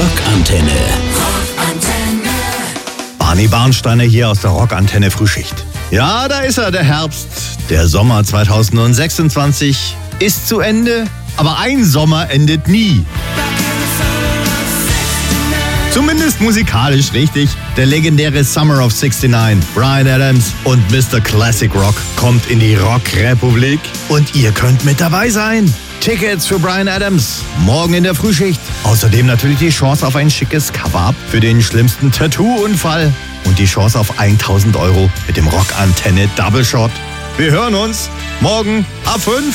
Rockantenne. Barney Barnsteiner hier aus der Rockantenne Frühschicht. Ja, da ist er, der Herbst. Der Sommer 2026 ist zu Ende, aber ein Sommer endet nie. Zumindest musikalisch richtig. Der legendäre Summer of 69, Bryan Adams und Mr. Classic Rock kommt in die Rockrepublik und ihr könnt mit dabei sein. Tickets für Bryan Adams morgen in der Frühschicht. Außerdem natürlich die Chance auf ein schickes Cover-Up für den schlimmsten Tattoo-Unfall und die Chance auf 1.000 € mit dem Rockantenne Double Shot. Wir hören uns morgen ab 5.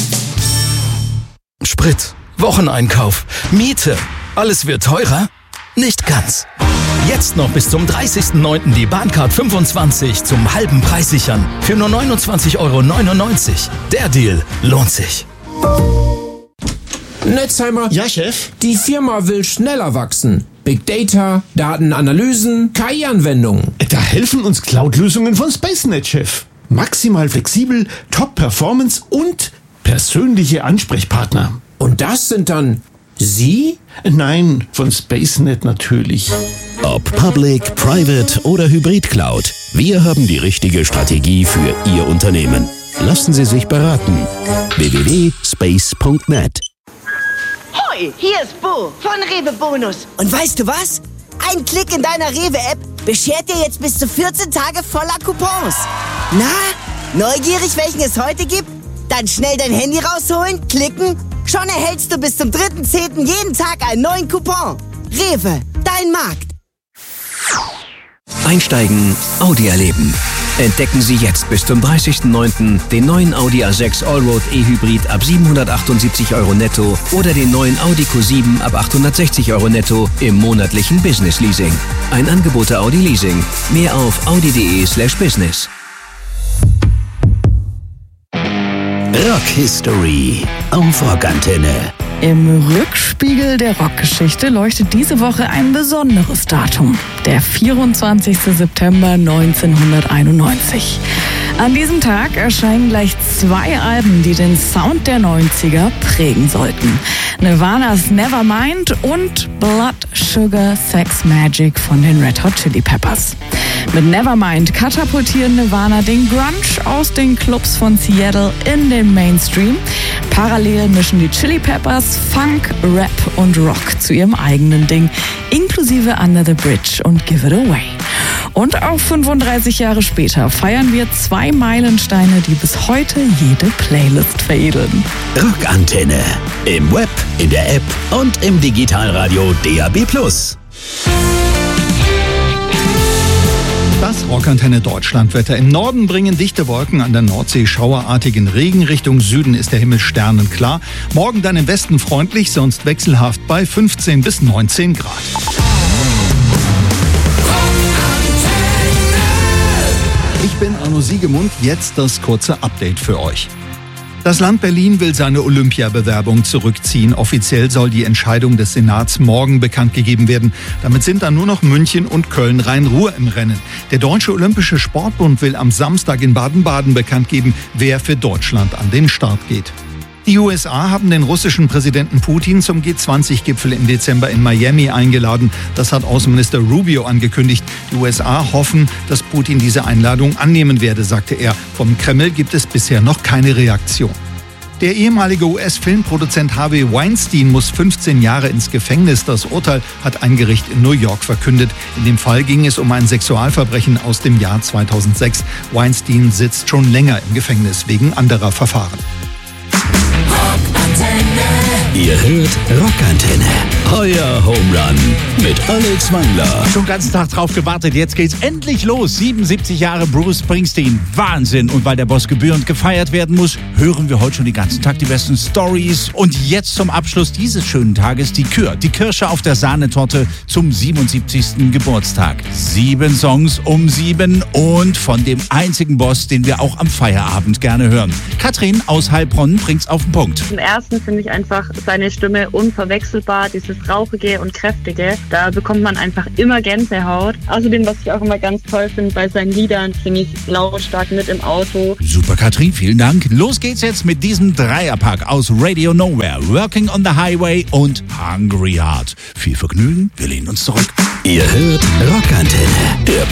Sprit, Wocheneinkauf, Miete, alles wird teurer? Nicht ganz. Jetzt noch bis zum 30.09. die Bahncard 25 zum halben Preis sichern. Für nur 29,99 €. Der Deal lohnt sich. Netzheimer. Ja, Chef? Die Firma will schneller wachsen. Big Data, Datenanalysen, KI-Anwendungen. Da helfen uns Cloud-Lösungen von SpaceNet, Chef. Maximal flexibel, Top-Performance und persönliche Ansprechpartner. Und das sind dann Sie? Nein, von SpaceNet natürlich. Ob Public, Private oder Hybrid Cloud, wir haben die richtige Strategie für Ihr Unternehmen. Lassen Sie sich beraten. www.space.net. Hoi, hier ist Bo von Rewe Bonus. Und weißt du was? Ein Klick in deiner Rewe-App beschert dir jetzt bis zu 14 Tage voller Coupons. Na, neugierig, welchen es heute gibt? Dann schnell dein Handy rausholen, klicken. Schon erhältst du bis zum 3.10. jeden Tag einen neuen Coupon. Rewe, dein Markt. Einsteigen, Audi erleben. Entdecken Sie jetzt bis zum 30.09. den neuen Audi A6 Allroad E-Hybrid ab 778 € netto oder den neuen Audi Q7 ab 860 € netto im monatlichen Business Leasing. Ein Angebot der Audi Leasing. Mehr auf audi.de/business. Rock History auf Rockantenne. Im Rückspiegel der Rockgeschichte leuchtet diese Woche ein besonderes Datum. Der 24. September 1991. An diesem Tag erscheinen gleich 2 Alben, die den Sound der 90er prägen sollten. Nirvana's Nevermind und Blood Sugar Sex Magic von den Red Hot Chili Peppers. Mit Nevermind katapultieren Nirvana den Grunge aus den Clubs von Seattle in den Mainstream. Parallel mischen die Chili Peppers Funk, Rap und Rock zu ihrem eigenen Ding, inklusive Under the Bridge und Give It Away. Und auch 35 Jahre später feiern wir 2 Meilensteine, die bis heute jede Playlist veredeln. Rockantenne. Im Web, in der App und im Digitalradio DAB+. Das Rockantenne Deutschlandwetter. Im Norden bringen dichte Wolken an der Nordsee schauerartigen Regen. Richtung Süden ist der Himmel sternenklar. Morgen dann im Westen freundlich, sonst wechselhaft bei 15 bis 19 Grad. Ich bin Arno Siegemund, jetzt das kurze Update für euch. Das Land Berlin will seine Olympiabewerbung zurückziehen. Offiziell soll die Entscheidung des Senats morgen bekannt gegeben werden. Damit sind dann nur noch München und Köln-Rhein-Ruhr im Rennen. Der Deutsche Olympische Sportbund will am Samstag in Baden-Baden bekannt geben, wer für Deutschland an den Start geht. Die USA haben den russischen Präsidenten Putin zum G20-Gipfel im Dezember in Miami eingeladen. Das hat Außenminister Rubio angekündigt. Die USA hoffen, dass Putin diese Einladung annehmen werde, sagte er. Vom Kreml gibt es bisher noch keine Reaktion. Der ehemalige US-Filmproduzent Harvey Weinstein muss 15 Jahre ins Gefängnis. Das Urteil hat ein Gericht in New York verkündet. In dem Fall ging es um ein Sexualverbrechen aus dem Jahr 2006. Weinstein sitzt schon länger im Gefängnis wegen anderer Verfahren. Ihr hört Rockantenne. Euer Home Run mit Alex Wangler. Schon den ganzen Tag drauf gewartet. Jetzt geht's endlich los. 77 Jahre Bruce Springsteen. Wahnsinn. Und weil der Boss gebührend gefeiert werden muss, hören wir heute schon den ganzen Tag die besten Stories. Und jetzt zum Abschluss dieses schönen Tages die Kür. Die Kirsche auf der Sahnetorte zum 77. Geburtstag. 7 Songs um 7 und von dem einzigen Boss, den wir auch am Feierabend gerne hören. Katrin aus Heilbronn bringt's auf den Punkt. Zum Ersten finde ich einfach seine Stimme unverwechselbar, dieses Rauchige und Kräftige. Da bekommt man einfach immer Gänsehaut. Außerdem, was ich auch immer ganz toll finde, bei seinen Liedern singe ich lautstark mit im Auto. Super, Katrin, vielen Dank. Los geht's jetzt mit diesem Dreierpack aus Radio Nowhere, Working on the Highway und Hungry Heart. Viel Vergnügen, wir lehnen uns zurück. Ihr hört Rockantenne, der